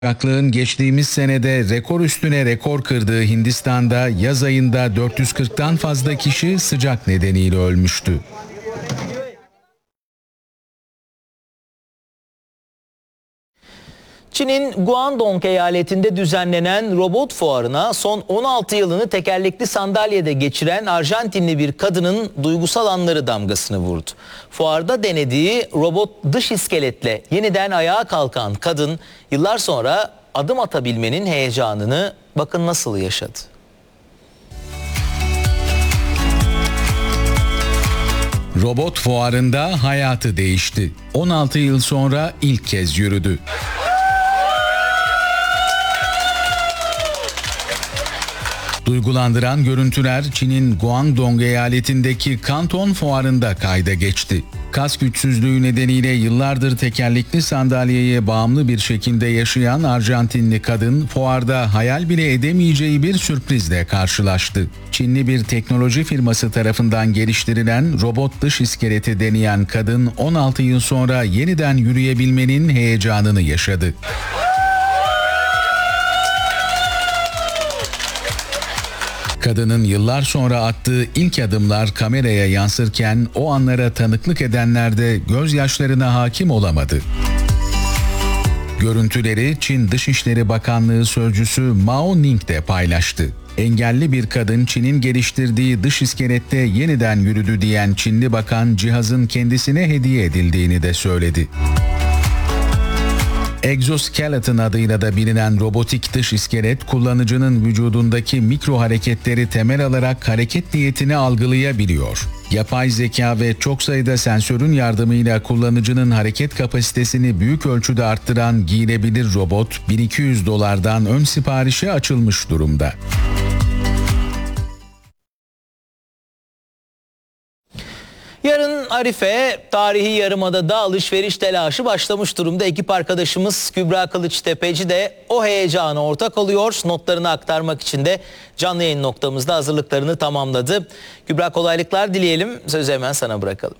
Sıcaklığın geçtiğimiz senede rekor üstüne rekor kırdığı Hindistan'da yaz ayında 440'tan fazla kişi sıcak nedeniyle ölmüştü. Çin'in Guangdong eyaletinde düzenlenen robot fuarına son 16 yılını tekerlekli sandalyede geçiren Arjantinli bir kadının duygusal anları damgasını vurdu. Fuarda denediği robot dış iskeletle yeniden ayağa kalkan kadın yıllar sonra adım atabilmenin heyecanını bakın nasıl yaşadı. Robot fuarında hayatı değişti. 16 yıl sonra ilk kez yürüdü. Duygulandıran görüntüler Çin'in Guangdong eyaletindeki Kanton Fuarı'nda kayda geçti. Kas güçsüzlüğü nedeniyle yıllardır tekerlekli sandalyeye bağımlı bir şekilde yaşayan Arjantinli kadın fuarda hayal bile edemeyeceği bir sürprizle karşılaştı. Çinli bir teknoloji firması tarafından geliştirilen robot dış iskeleti deneyen kadın 16 yıl sonra yeniden yürüyebilmenin heyecanını yaşadı. Kadının yıllar sonra attığı ilk adımlar kameraya yansırken o anlara tanıklık edenler de gözyaşlarına hakim olamadı. Görüntüleri Çin Dışişleri Bakanlığı sözcüsü Mao Ning de paylaştı. Engelli bir kadın Çin'in geliştirdiği dış iskelette yeniden yürüdü diyen Çinli bakan cihazın kendisine hediye edildiğini de söyledi. Exoskeleton adıyla da bilinen robotik dış iskelet kullanıcının vücudundaki mikro hareketleri temel alarak hareket niyetini algılayabiliyor. Yapay zeka ve çok sayıda sensörün yardımıyla kullanıcının hareket kapasitesini büyük ölçüde arttıran giyilebilir robot $1200'dan ön siparişe açılmış durumda. Yarın Arife, tarihi Yarımada'da alışveriş telaşı başlamış durumda. Ekip arkadaşımız Kübra Kılıçtepeci de o heyecana ortak oluyor. Notlarını aktarmak için de canlı yayın noktamızda hazırlıklarını tamamladı. Kübra, kolaylıklar dileyelim. Sözü hemen sana bırakalım.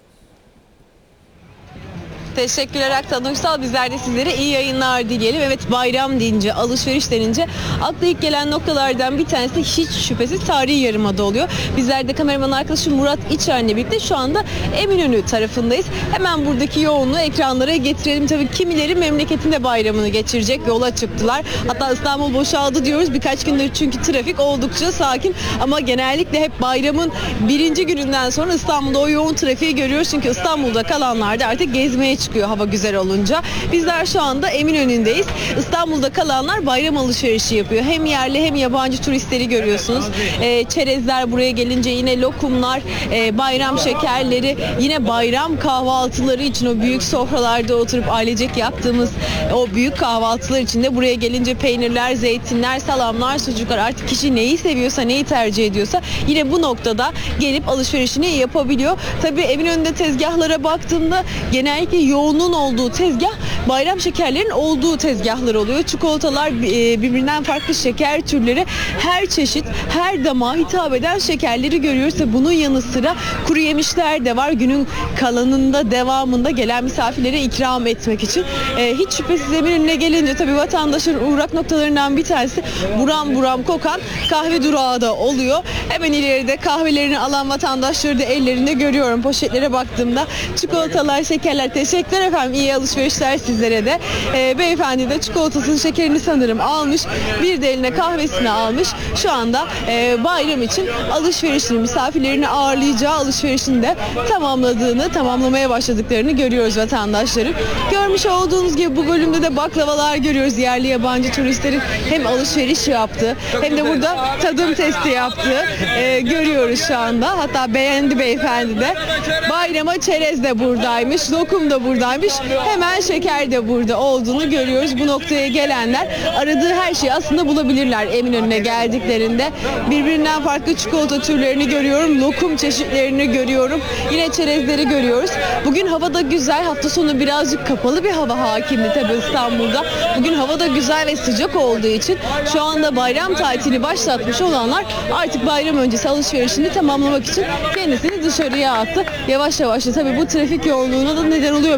Teşekkürler Aktan Uysal. Bizler de sizlere iyi yayınlar dileyelim. Evet, bayram deyince, alışveriş denince akla ilk gelen noktalardan bir tanesi hiç şüphesiz tarihi Yarımada oluyor. Bizler de kameraman arkadaşım Murat İçer'le birlikte şu anda Eminönü tarafındayız. Hemen buradaki yoğunluğu ekranlara getirelim. Tabii kimileri memleketinde bayramını geçirecek, yola çıktılar. Hatta İstanbul boşaldı diyoruz birkaç gündür çünkü trafik oldukça sakin. Ama genellikle hep bayramın birinci gününden sonra İstanbul'da o yoğun trafiği görüyoruz. Çünkü İstanbul'da kalanlar da artık gezmeye çıkıyor hava güzel olunca. Bizler şu anda Eminönü'ndeyiz. İstanbul'da kalanlar bayram alışverişi yapıyor. Hem yerli hem yabancı turistleri görüyorsunuz. Çerezler buraya gelince, yine lokumlar, bayram şekerleri, yine bayram kahvaltıları için o büyük sofralarda oturup ailecek yaptığımız o büyük kahvaltılar için de buraya gelince peynirler, zeytinler, salamlar, sucuklar, artık kişi neyi seviyorsa, neyi tercih ediyorsa yine bu noktada gelip alışverişini yapabiliyor. Tabii Eminönü'nde tezgahlara baktığımda genellikle yoğunluğun olduğu tezgah bayram şekerlerin olduğu tezgahlar oluyor. Çikolatalar, birbirinden farklı şeker türleri, her çeşit, her damağa hitap eden şekerleri görüyoruz. Bunun yanı sıra kuru yemişler de var. Günün kalanında, devamında gelen misafirlere ikram etmek için. Hiç şüphesiz Eminönü'ne gelince tabii vatandaşların uğrak noktalarından bir tanesi buram buram kokan kahve durağı da oluyor. Hemen ileride kahvelerini alan vatandaşları da ellerinde görüyorum. Poşetlere baktığımda çikolatalar, şekerler. Teşekkürler efendim. İyi alışverişler sizlere de. Beyefendi de çikolatasının şekerini sanırım almış. Bir de eline kahvesini almış. Şu anda bayram için alışverişini, misafirlerini ağırlayacağı alışverişini de tamamlamaya başladıklarını görüyoruz vatandaşların. Görmüş olduğunuz gibi bu bölümde de baklavalar görüyoruz. Yerli yabancı turistlerin hem alışveriş yaptığı hem de burada tadım testi yaptığı görüyoruz şu anda. Hatta beğendi beyefendi de. Bayrama çerez de buradaymış. Lokum da buradaymış. Hemen şeker de burada olduğunu görüyoruz. Bu noktaya gelenler aradığı her şeyi aslında bulabilirler Eminönü'ne geldiklerinde. Birbirinden farklı çikolata türlerini görüyorum. Lokum çeşitlerini görüyorum. Yine çerezleri görüyoruz. Bugün hava da güzel. Hafta sonu birazcık kapalı bir hava hakimdi tabii İstanbul'da. Bugün hava da güzel ve sıcak olduğu için şu anda bayram tatili başlatmış olanlar artık bayram öncesi alışverişini tamamlamak için kendisini dışarıya attı. Yavaş yavaş da tabii bu trafik yoğunluğuna da neden oluyor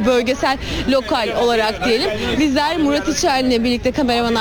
da bölgesel, lokal olarak diyelim. Bizler Murat İçer'le birlikte kameraman